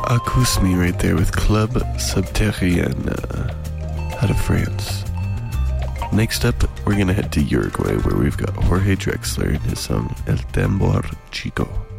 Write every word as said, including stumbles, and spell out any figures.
Acousme right there with Club Subterrien uh, out of France. Next up, we're going to head to Uruguay where we've got Jorge Drexler and his song El Tambor Chico.